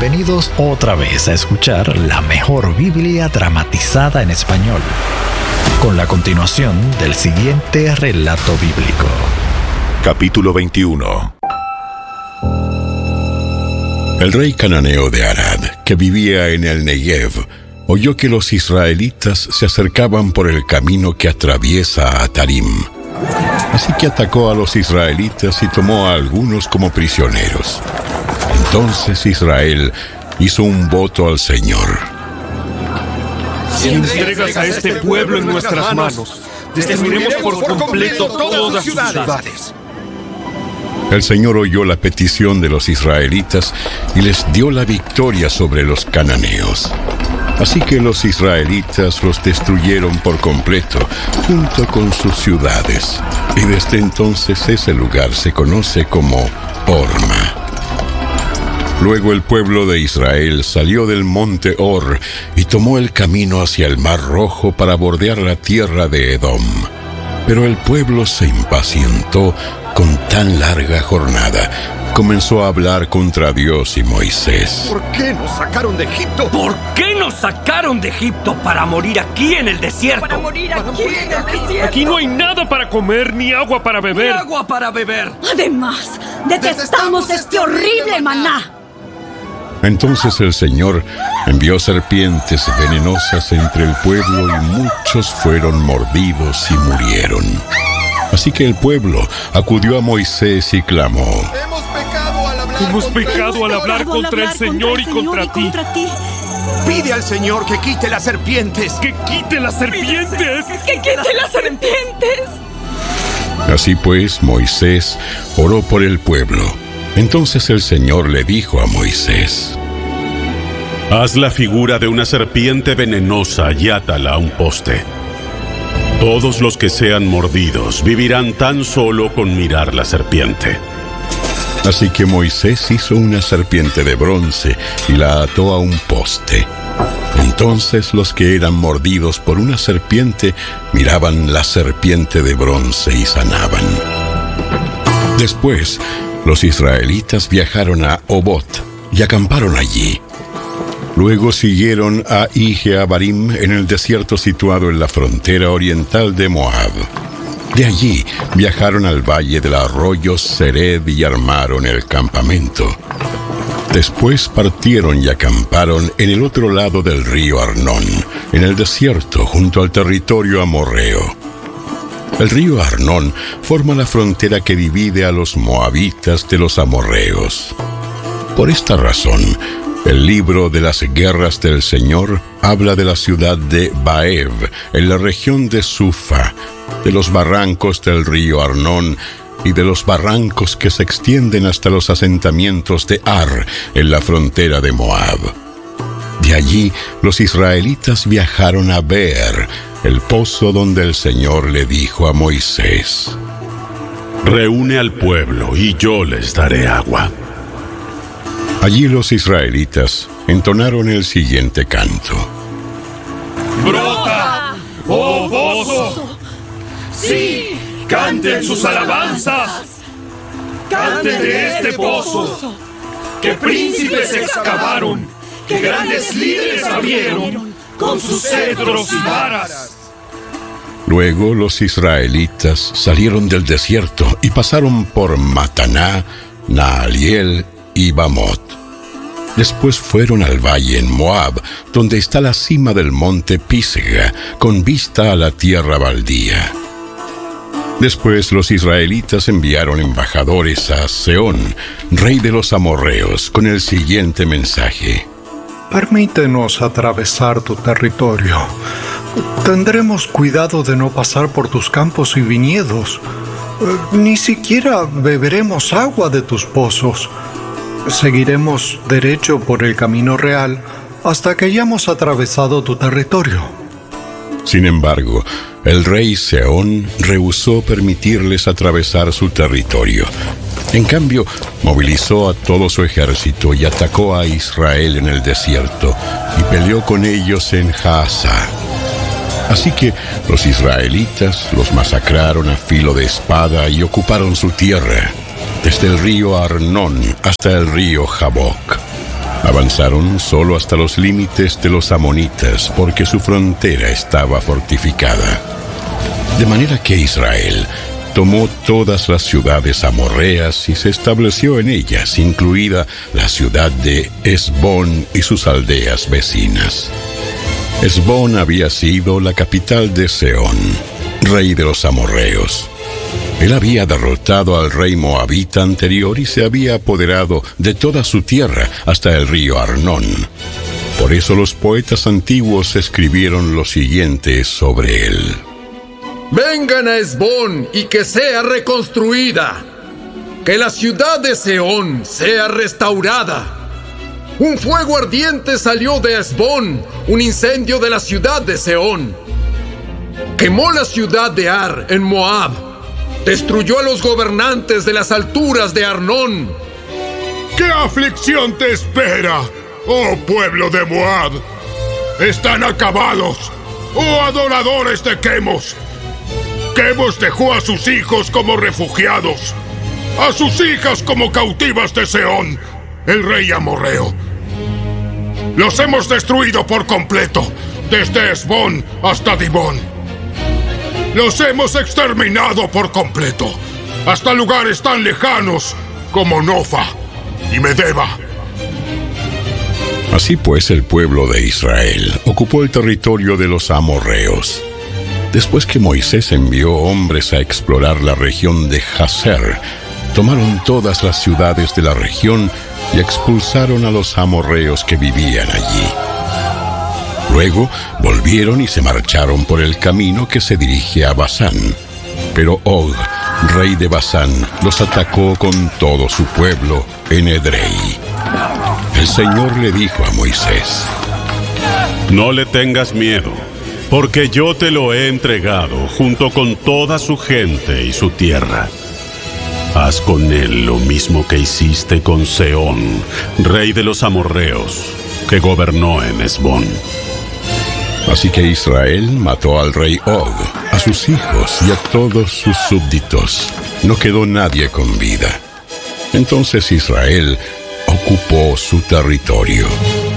bienvenidos otra vez a escuchar la mejor Biblia dramatizada en español, con la continuación del siguiente relato bíblico. Capítulo 21. El rey cananeo de Arad, que vivía en el Negev, oyó que los israelitas se acercaban por el camino que atraviesa a Tarim. Así que atacó a los israelitas y tomó a algunos como prisioneros. Entonces Israel hizo un voto al Señor. Si entregas a este pueblo en nuestras manos, destruiremos por completo todas sus ciudades. El Señor oyó la petición de los israelitas y les dio la victoria sobre los cananeos. Así que los israelitas los destruyeron por completo, junto con sus ciudades. Y desde entonces ese lugar se conoce como Horma. Luego el pueblo de Israel salió del monte Hor y tomó el camino hacia el Mar Rojo para bordear la tierra de Edom. Pero el pueblo se impacientó con tan larga jornada. Comenzó a hablar contra Dios y Moisés. ¿Por qué nos sacaron de Egipto? ¿Por qué nos sacaron de Egipto para morir aquí en el desierto? Para morir aquí en el desierto. Aquí no hay nada para comer ni agua para beber. Ni agua para beber. Además, detestamos este horrible maná. Entonces el Señor envió serpientes venenosas entre el pueblo y muchos fueron mordidos y murieron. Así que el pueblo acudió a Moisés y clamó: Hemos pecado al hablar contra el Señor y contra ti. Pide al Señor que quite las serpientes. ¡Que quite las serpientes! ¡Que quite las serpientes! Así pues, Moisés oró por el pueblo. Entonces el Señor le dijo a Moisés: Haz la figura de una serpiente venenosa y átala a un poste. Todos los que sean mordidos vivirán tan solo con mirar la serpiente. Así que Moisés hizo una serpiente de bronce y la ató a un poste. Entonces los que eran mordidos por una serpiente miraban la serpiente de bronce y sanaban. Después, los israelitas viajaron a Obot y acamparon allí. Luego siguieron a Ije-Abarim en el desierto situado en la frontera oriental de Moab. De allí viajaron al valle del arroyo Sered y armaron el campamento. Después partieron y acamparon en el otro lado del río Arnón, en el desierto junto al territorio amorreo. El río Arnón forma la frontera que divide a los moabitas de los amorreos. Por esta razón, el libro de las guerras del Señor habla de la ciudad de Baev, en la región de Sufa, de los barrancos del río Arnón y de los barrancos que se extienden hasta los asentamientos de Ar, en la frontera de Moab. De allí, los israelitas viajaron a Beer, el pozo donde el Señor le dijo a Moisés: Reúne al pueblo y yo les daré agua. Allí los israelitas entonaron el siguiente canto: ¡Brota, oh pozo! ¡Sí! ¡Canten sus alabanzas! ¡Canten de este pozo! ¡Que príncipes excavaron! ¡Que grandes líderes abrieron con sus cetros y varas! Luego los israelitas salieron del desierto y pasaron por Mataná, Naaliel y Bamot. Después fueron al valle en Moab, donde está la cima del monte Pisga, con vista a la tierra baldía. Después los israelitas enviaron embajadores a Sehón, rey de los amorreos, con el siguiente mensaje: Permítenos atravesar tu territorio. Tendremos cuidado de no pasar por tus campos y viñedos. Ni siquiera beberemos agua de tus pozos. Seguiremos derecho por el camino real hasta que hayamos atravesado tu territorio. Sin embargo, el rey Sehón rehusó permitirles atravesar su territorio. En cambio, movilizó a todo su ejército y atacó a Israel en el desierto y peleó con ellos en Jaasa. Así que los israelitas los masacraron a filo de espada y ocuparon su tierra, desde el río Arnón hasta el río Jaboc. Avanzaron solo hasta los límites de los amonitas, porque su frontera estaba fortificada. De manera que Israel tomó todas las ciudades amorreas y se estableció en ellas, incluida la ciudad de Hesbón y sus aldeas vecinas. Hesbón había sido la capital de Sehón, rey de los amorreos. Él había derrotado al rey moabita anterior y se había apoderado de toda su tierra hasta el río Arnón. Por eso los poetas antiguos escribieron lo siguiente sobre él. Vengan a Hesbón y que sea reconstruida. Que la ciudad de Sehón sea restaurada. Un fuego ardiente salió de Hesbón, un incendio de la ciudad de Sehón. Quemó la ciudad de Ar en Moab. Destruyó a los gobernantes de las alturas de Arnón. ¿Qué aflicción te espera, oh pueblo de Moab? Están acabados, oh adoradores de Quemos. Quemos dejó a sus hijos como refugiados, a sus hijas como cautivas de Sehón, el rey amorreo. Los hemos destruido por completo, desde Hesbón hasta Dibón. Los hemos exterminado por completo, hasta lugares tan lejanos como Nofa y Medeba. Así pues, el pueblo de Israel ocupó el territorio de los amorreos. Después que Moisés envió hombres a explorar la región de Jazer, tomaron todas las ciudades de la región y expulsaron a los amorreos que vivían allí. Luego volvieron y se marcharon por el camino que se dirige a Basán. Pero Og, rey de Basán, los atacó con todo su pueblo en Edrei. El Señor le dijo a Moisés: No le tengas miedo, porque yo te lo he entregado junto con toda su gente y su tierra. Haz con él lo mismo que hiciste con Sehón, rey de los amorreos, que gobernó en Hesbón. Así que Israel mató al rey Og, a sus hijos y a todos sus súbditos. No quedó nadie con vida. Entonces Israel ocupó su territorio.